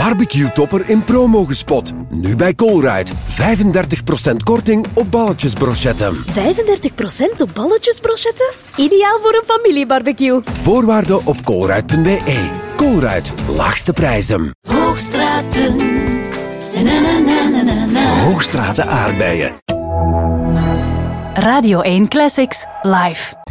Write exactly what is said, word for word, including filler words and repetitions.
Barbecue-topper in promo gespot. Nu bij Colruyt. vijfendertig procent korting op balletjesbrochetten. vijfendertig procent op balletjesbrochetten? Ideaal voor een familiebarbecue. Voorwaarden op colruyt punt b e. Colruyt. Laagste prijzen. Hoogstraten. Na, na, na, na, na, na. Hoogstraten aardbeien. Radio één Classics live.